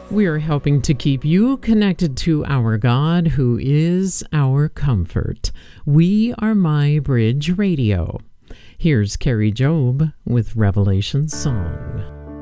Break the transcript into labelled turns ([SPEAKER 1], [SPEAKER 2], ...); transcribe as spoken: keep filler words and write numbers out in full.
[SPEAKER 1] We are helping to keep you connected to our God, who is our comfort. We are My Bridge Radio. Here's Carrie Job with Revelation Song.